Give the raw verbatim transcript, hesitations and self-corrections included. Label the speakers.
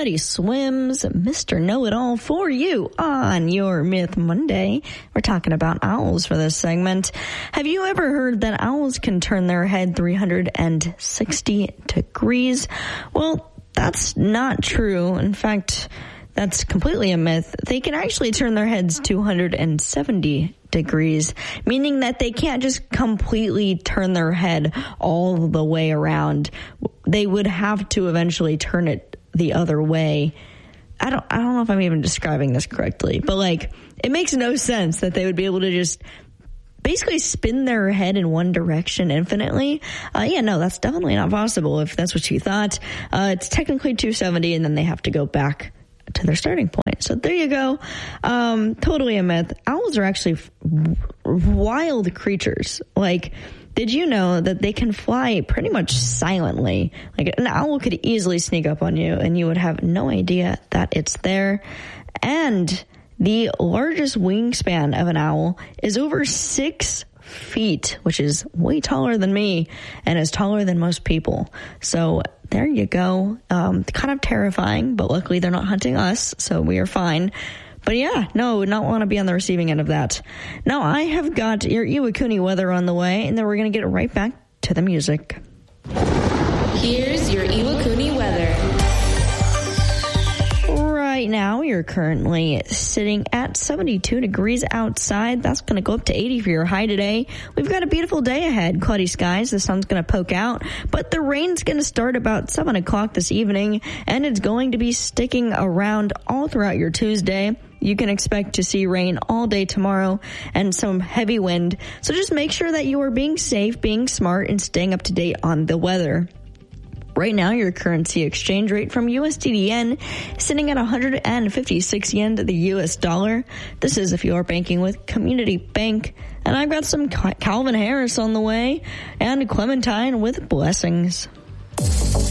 Speaker 1: Teddy Swims, Mister Know-It-All for you on your Myth Monday. We're talking about owls for this segment. Have you ever heard that owls can turn their head three hundred sixty degrees? Well, that's not true. In fact, that's completely a myth. They can actually turn their heads two hundred seventy degrees, meaning that they can't just completely turn their head all the way around. They would have to eventually turn it the other way. I don't I don't know if I'm even describing this correctly, but like, it makes no sense that they would be able to just basically spin their head in one direction infinitely. Uh, yeah, no, that's definitely not possible if that's what you thought. Uh, it's technically two hundred seventy, and then they have to go back to their starting point. So there you go. Um, totally a myth. Owls are actually f- wild creatures. Like, did you know that they can fly pretty much silently? Like, an owl could easily sneak up on you and you would have no idea that it's there. And the largest wingspan of an owl is over six feet, which is way taller than me and is taller than most people. So there you go. Um, kind of terrifying, but luckily they're not hunting us, so we are fine. But yeah, no, would not want to be on the receiving end of that. Now I have got your Iwakuni weather on the way, and then we're going to get right back to the music.
Speaker 2: Here's your Iwakuni weather.
Speaker 1: Right now, you're currently sitting at seventy-two degrees outside. That's going to go up to eighty for your high today. We've got a beautiful day ahead. Cloudy skies. The sun's going to poke out, but the rain's going to start about seven o'clock this evening, and it's going to be sticking around all throughout your Tuesday. You can expect to see rain all day tomorrow and some heavy wind. So just make sure that you are being safe, being smart, and staying up to date on the weather. Right now, your currency exchange rate from U S D to yen is sitting at one hundred fifty-six yen to the U S dollar. This is if you are banking with Community Bank. And I've got some Calvin Harris on the way and Clementine with blessings.